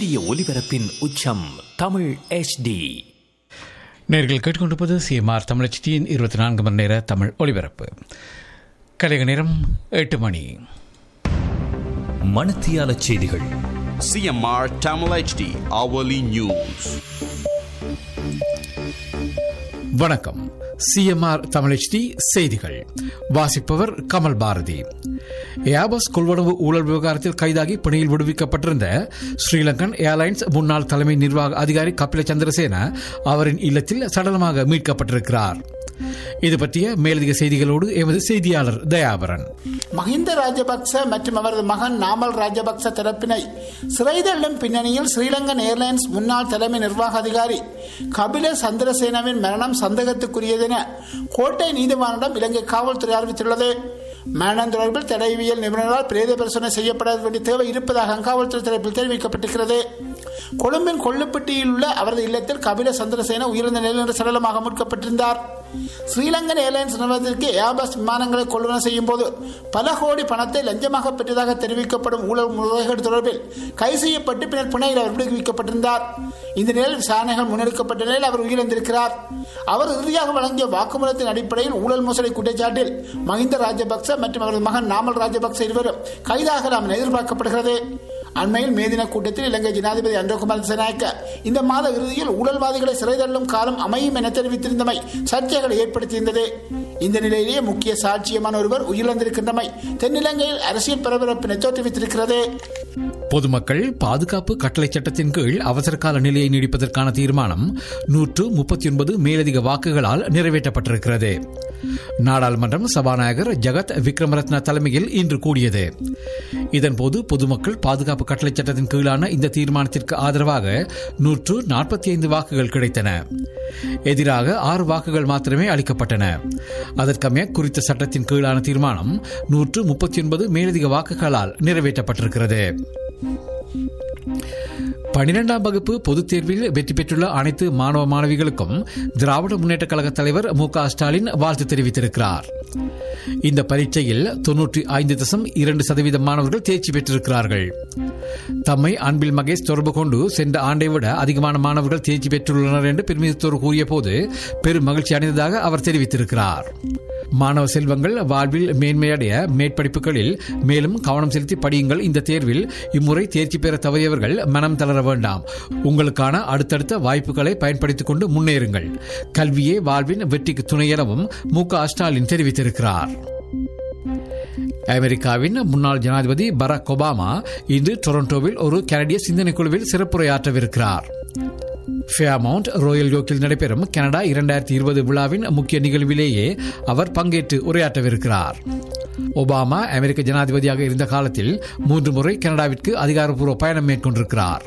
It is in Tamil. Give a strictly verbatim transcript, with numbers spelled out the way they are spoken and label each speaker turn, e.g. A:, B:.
A: சூரிய ஒளிபரப்பின் உச்சம் தமிழ் எச் டி.
B: நேர்கள் கேட்டுக்கொண்டிருப்பது சிஎம்ஆர் தமிழ் எச்டியின் இருபத்தி நான்கு மணி நேர தமிழ் ஒளிபரப்பு. கலைக நேரம் எட்டு மணி.
A: மணத்தியால செய்திகள்.
C: CMR Tamil HD hourly news.
B: வணக்கம். சிஎம்ஆர் தமிழ் எச்டி செய்திகள் வாசிப்பவர் கமல் பாரதி. ஏர்பஸ் கொள்வனவு ஊழல் விவகாரத்தில் கைதாகி பணியில் விடுவிக்கப்பட்டிருந்த ஸ்ரீலங்கன் ஏர்லைன்ஸ் முன்னாள் தலைமை நிர்வாக அதிகாரி கபில சந்திரசேன அவரின் இல்லத்தில் சடலமாக மீட்கப்பட்டிருக்கிறார். இது பற்றிய மேலதிக செய்திகளோடு எமது செய்தியாளர் தயாபரன்.
D: மஹிந்த ராஜபக்ச மற்றும் அவரது மகன் நாமல் ராஜபக்ச தரப்பினை சிறைதள்ளும் பின்னணியில் ஸ்ரீலங்கன் ஏர்லைன்ஸ் முன்னாள் தலைமை நிர்வாக அதிகாரி கபில சந்திரசேனவின் மரணம் சந்தேகத்துக்குரியதென கோட்டை நீதிமன்றம் இலங்கை காவல்துறை அறிவித்துள்ளது. மரணம் தொடர்பில் தடயவியல் நிபுணர்களால் பிரேத பரிசோதனை செய்யப்பட வேண்டிய தேவை இருப்பதாக காவல்துறை தரப்பில் தெரிவிக்கப்பட்டிருக்கிறது. கொழும்பின் கொள்ளுப்பட்டியில் உள்ள அவரது இல்லத்தில் கபில சந்திரசேன உயிரிழந்த நிலையில் சடலமாக மீட்கப்பட்டிருந்தார். ஸ்ரீலங்கன் ஏர்லைன்ஸ் நிறுவனத்திற்கு ஏர்பஸ் விமானங்களை கொள்வன செய்யும் போது பல கோடி பணத்தை லஞ்சமாக பெற்றதாக தெரிவிக்கப்படும் ஊழல் முறைகேடு தொடர்பில் கைது செய்யப்பட்டு பின்னர் பிணையில் அவர் விடுவிக்கப்பட்டிருந்தார். இந்த நிலையில் விசாரணைகள் முன்னெடுக்கப்பட்ட நிலையில் அவர் உயிரிழந்திருக்கிறார். அவர் இறுதியாக வழங்கிய வாக்குமூலத்தின் அடிப்படையில் ஊழல் மோசடி குற்றச்சாட்டில் மஹிந்த ராஜபக்ச மற்றும் அவரது மகன் நாமல் ராஜபக்ச இருவரும் கைதாகலாம் என எதிர்பார்க்கப்படுகிறது. அண்மையில் மேதின கூட்டத்தில் இலங்கை ஜனாதிபதி அன்றகுமார் திசாநாயக்க இந்த மாத இறுதியில் ஊழல்வாதிகளை சிறை தள்ளும் காலம் அமையும் என தெரிவித்திருந்தமை சர்ச்சைகளை ஏற்படுத்தியிருந்தது. இந்த நிலையிலேயே முக்கிய சாட்சியமான ஒருவர் உயிரிழந்திருக்கின்றமை தென்னிலங்கையில் அரசியல் பரபரப்பினை தோற்றுவித்திருக்கிறது.
B: பொதுமக்கள் பாதுகாப்பு கட்டளை சட்டத்தின் கீழ் அவசர கால நிலையை நீடிப்பதற்கான தீர்மானம் நூற்று முப்பத்தி ஒன்பது மேலதிக வாக்குகளால் நிறைவேற்றப்பட்டிருக்கிறது. நாடாளுமன்றம் சபாநாயகர் ஜகத் விக்ரமரத்ன தலைமையில் இன்று கூடியது. இதன்போது பொதுமக்கள் பாதுகாப்பு கட்டளை சட்டத்தின் கீழான இந்த தீர்மானத்திற்கு ஆதரவாக நூற்று நாற்பத்தி ஐந்து வாக்குகள் கிடைத்தன. எதிராக ஆறு வாக்குகள் மாத்திரமே அளிக்கப்பட்டன. அதற்கமைய குறித்த சட்டத்தின் கீழான தீர்மானம் நூற்று முப்பத்தி ஒன்பது மேலதிக வாக்குகளால் நிறைவேற்றப்பட்டிருக்கிறது. பனிரெண்டாம் வகுப்பு பொதுத் தேர்வில் வெற்றி பெற்றுள்ள அனைத்து மாணவ மாணவிகளுக்கும் திராவிட முன்னேற்ற கழக தலைவர் மு க ஸ்டாலின் வாழ்த்து தெரிவித்திருக்கிறார். இந்த பரீட்சையில் தொன்னூற்றி ஐந்து தசம் இரண்டு சதவீதம் மாணவர்கள் தேர்ச்சி பெற்றிருக்கிறார்கள். தம்மை அன்பில் மகேஷ் தொடர்பு கொண்டு சென்ற ஆண்டை விட அதிகமான மாணவர்கள் தேர்ச்சி பெற்றுள்ளனர் என்று பெருமிதத்தோடு கூறிய போது பெரும் மகிழ்ச்சி அடைந்ததாக அவர் தெரிவித்திருக்கிறார். மாணவ செல்வங்கள் வாழ்வில் மேன்மையடைய மேற்படிப்புகளில் மேலும் கவனம் செலுத்தி படியுங்கள். இந்த தேர்வில் இம்முறை தேர்ச்சி பெற தவறியவர்கள் மனம் தளர வேண்டாம். உங்களுக்கான அடுத்தடுத்த வாய்ப்புகளை பயன்படுத்திக் கொண்டு முன்னேறுங்கள். கல்வியே வாழ்வின் வெற்றிக்கு துணை எனவும் மு க ஸ்டாலின் தெரிவித்திருக்கிறார். அமெரிக்காவின் முன்னாள் ஜனாதிபதி பராக் ஒபாமா இன்று டொரண்டோவில் ஒரு கனடிய சிந்தனை குழுவில் சிறப்புரையாற்றவிருக்கிறார். ஃபேர்மவுண்ட் ராயல் யோக்கில் நடைபெறும் கனடா இரண்டாயிரத்தி இருபது விழாவின் முக்கிய நிகழ்விலேயே அவர் பங்கேற்று உரையாற்றவிருக்கிறார். ஒபாமா அமெரிக்க ஜனாதிபதியாக இருந்த காலத்தில் மூன்று முறை கனடாவிற்கு அதிகாரப்பூர்வ பயணம் மேற்கொண்டிருக்கிறார்.